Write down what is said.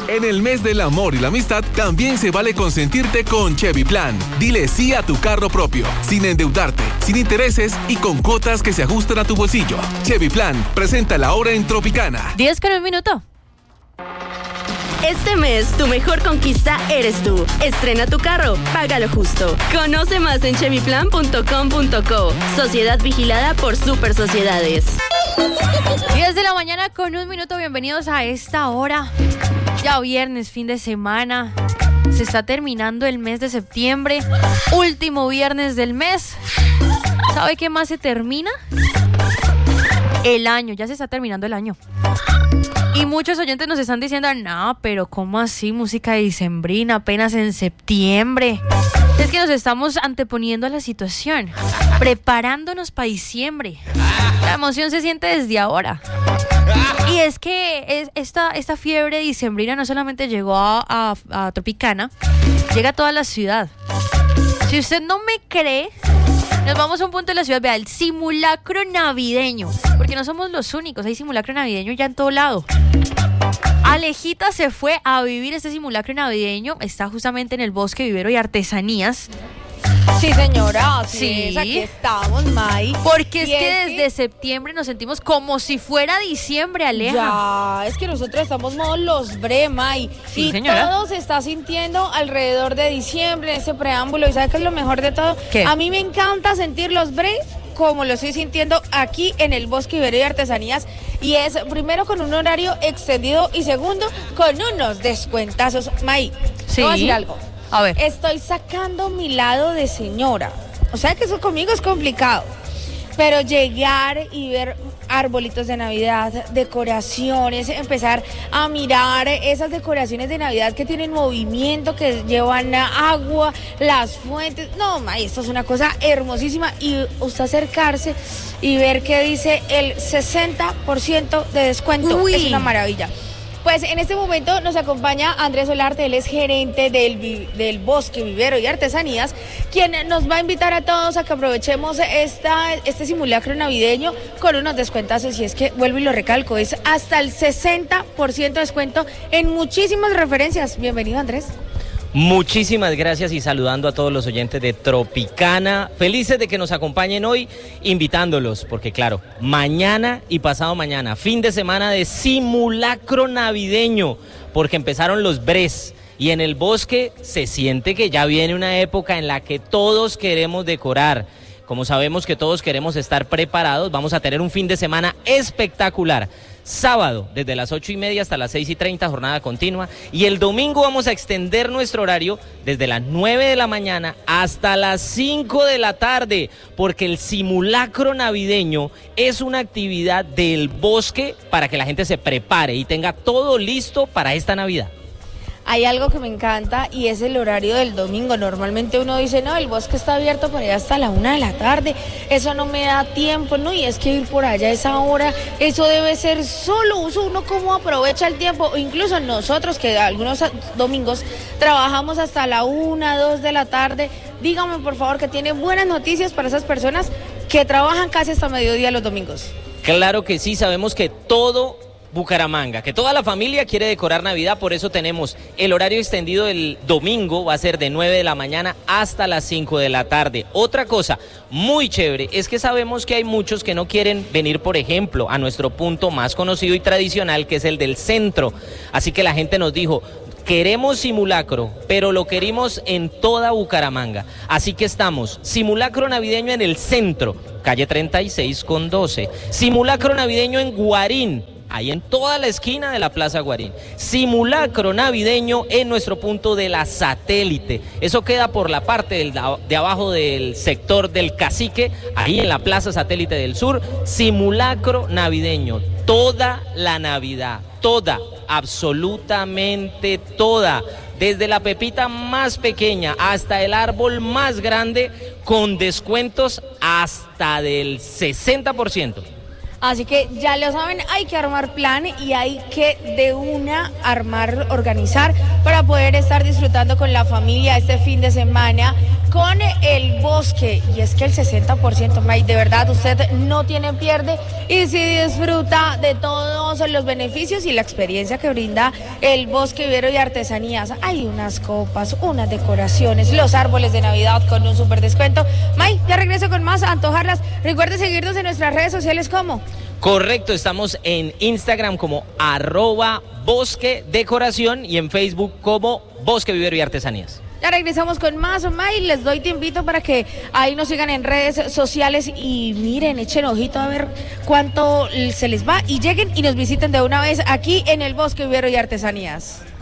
En el mes del amor y la amistad, también se vale consentirte con Chevy Plan. Dile sí a tu carro propio, sin endeudarte, sin intereses y con cuotas que se ajustan a tu bolsillo. Chevy Plan, presenta la hora en Tropicana. 10:01. Este mes, tu mejor conquista eres tú. Estrena tu carro, págalo justo. Conoce más en chevyplan.com.co. Sociedad vigilada por Super Sociedades. 10:01. Bienvenidos a esta hora. Ya viernes, fin de semana. Se está terminando el mes de septiembre. Último viernes del mes. ¿Sabe qué más se termina? El año. Ya se está terminando el año. Y muchos oyentes nos están diciendo, no, pero ¿cómo así? Música dicembrina apenas en septiembre. Es que nos estamos anteponiendo a la situación, preparándonos para diciembre. La emoción se siente desde ahora. Y es que esta fiebre dicembrina no solamente llegó a Tropicana, llega a toda la ciudad. Si usted no me cree, nos vamos a un punto de la ciudad, vea, el simulacro navideño, porque no somos los únicos, hay simulacro navideño ya en todo lado. Alejita se fue a vivir este simulacro navideño, está justamente en el Bosque Vivero y Artesanías. Sí, señora, sí. Aquí estamos, May. Porque es que desde septiembre nos sentimos como si fuera diciembre, Aleja. Ya, es que nosotros estamos modo los bre, May. Sí, y señora. todo se está sintiendo alrededor de diciembre, ese preámbulo. ¿Y sabe qué es lo mejor de todo? ¿Qué? A mí me encanta sentir los bre como lo estoy sintiendo aquí en el Bosque Vivero y Artesanías. Y es, primero, con un horario extendido y segundo, con unos descuentazos. May, Sí. te voy a decir algo. A ver. Estoy sacando mi lado de señora. O sea que eso conmigo es complicado. Pero llegar y ver arbolitos de Navidad, decoraciones, empezar a mirar esas decoraciones de Navidad que tienen movimiento, que llevan agua, las fuentes. No, ma, esto es una cosa hermosísima. Y usted acercarse y ver que dice el 60% de descuento. Uy. Es una maravilla. Pues en este momento nos acompaña Andrés Olarte, él es gerente del Bosque Vivero y Artesanías, quien nos va a invitar a todos a que aprovechemos este simulacro navideño con unos descuentazos, y es que, vuelvo y lo recalco, es hasta el 60% de descuento en muchísimas referencias. Bienvenido, Andrés. Muchísimas gracias y saludando a todos los oyentes de Tropicana, felices de que nos acompañen hoy, invitándolos, porque claro, mañana y pasado mañana, fin de semana de simulacro navideño, porque empezaron los bres y en el bosque se siente que ya viene una época en la que todos queremos decorar. Como sabemos que todos queremos estar preparados, vamos a tener un fin de semana espectacular. Sábado, desde las 8:30 hasta las 6:30, jornada continua. Y el domingo vamos a extender nuestro horario desde las 9 de la mañana hasta las 5 de la tarde, porque el simulacro navideño es una actividad del bosque para que la gente se prepare y tenga todo listo para esta Navidad. Hay algo que me encanta y es el horario del domingo. Normalmente uno dice, no, el bosque está abierto por allá hasta la 1 de la tarde, eso no me da tiempo, no, y es que ir por allá a esa hora, eso debe ser solo uno cómo aprovecha el tiempo, o incluso nosotros que algunos domingos trabajamos hasta la 1, 2 de la tarde. Dígame por favor que tiene buenas noticias para esas personas que trabajan casi hasta mediodía los domingos. Claro que sí, sabemos que todo Bucaramanga, que toda la familia quiere decorar Navidad, por eso tenemos el horario extendido del domingo, va a ser de 9 de la mañana hasta las 5 de la tarde. Otra cosa muy chévere es que sabemos que hay muchos que no quieren venir, por ejemplo, a nuestro punto más conocido y tradicional, que es el del centro. Así que la gente nos dijo, queremos simulacro, pero lo queremos en toda Bucaramanga. Así que estamos, simulacro navideño en el centro, calle 36 con 12. Simulacro navideño en Guarín, ahí en toda la esquina de la Plaza Guarín. Simulacro navideño en nuestro punto de la Satélite. Eso queda por la parte de abajo del sector del Cacique, ahí en la Plaza Satélite del Sur. Simulacro navideño, toda la Navidad, toda, absolutamente toda. Desde la pepita más pequeña hasta el árbol más grande, con descuentos hasta del 60%. Así que ya lo saben, hay que armar plan y hay que de una armar, organizar para poder estar disfrutando con la familia este fin de semana con el bosque. Y es que el 60%, May, de verdad, usted no tiene pierde y si disfruta de todos los beneficios y la experiencia que brinda el Bosque Vivero y Artesanías. Hay unas copas, unas decoraciones, los árboles de Navidad con un súper descuento. May, ya regreso con más a antojarlas. Recuerde seguirnos en nuestras redes sociales como... Correcto, estamos en Instagram como @Bosque Decoración y en Facebook como Bosque Vivero y Artesanías. Ya regresamos con más, May, les doy tiempito para que ahí nos sigan en redes sociales y miren, echen ojito a ver cuánto se les va y lleguen y nos visiten de una vez aquí en el Bosque Vivero y Artesanías.